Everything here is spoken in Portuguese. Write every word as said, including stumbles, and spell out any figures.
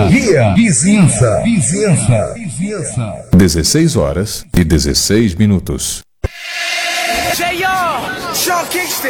Guia, guia, vizinhança, vizinhança, vizinhança. dezesseis horas e dezesseis minutos. J R, Sean Kingston.